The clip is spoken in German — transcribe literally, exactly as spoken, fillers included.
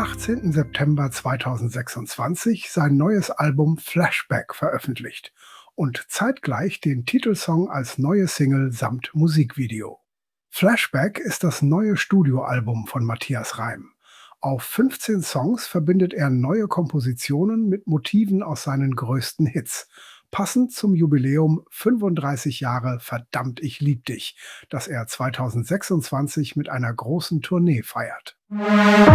achtzehnten September zweitausendsechsundzwanzig sein neues Album Flashback veröffentlicht und zeitgleich den Titelsong als neue Single samt Musikvideo. Flashback ist das neue Studioalbum von Matthias Reim. Auf fünfzehn Songs verbindet er neue Kompositionen mit Motiven aus seinen größten Hits, passend zum Jubiläum fünfunddreißig Jahre Verdammt, ich lieb dich, das er zweitausendsechsundzwanzig mit einer großen Tournee feiert.